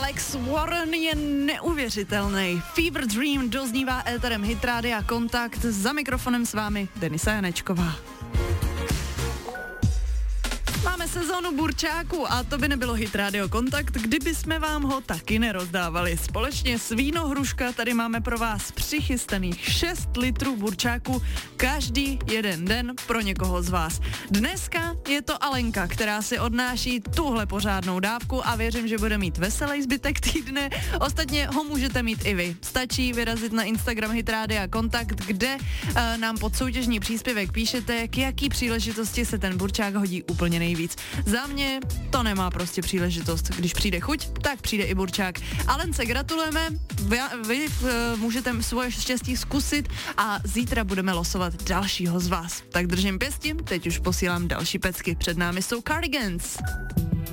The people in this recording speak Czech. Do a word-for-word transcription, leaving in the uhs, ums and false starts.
Alex Warren je neuvěřitelný. Fever Dream doznívá éterem Hit Rádia Kontakt. Za mikrofonem s vámi Denisa Janečková. Máme sezónu burčáku a to by nebylo Hit Radio Kontakt, kdyby jsme vám ho taky nerozdávali. Společně s Víno Hruška tady máme pro vás přichystaných šest litrů burčáku každý jeden den pro někoho z vás. Dneska je to Alenka, která si odnáší tuhle pořádnou dávku a věřím, že bude mít veselý zbytek týdne. Ostatně ho můžete mít i vy. Stačí vyrazit na Instagram Hit Radio Kontakt, kde uh, nám pod soutěžní příspěvek píšete, k jaký příležitosti se ten burčák hodí úplně nejvíc. Za mě to nemá prostě příležitost. Když přijde chuť, tak přijde i burčák. Alence gratulujeme, vy, vy uh, můžete svoje štěstí zkusit a zítra budeme losovat dalšího z vás. Tak držím pěsti, teď už posílám další pecky. Před námi jsou Cardigans.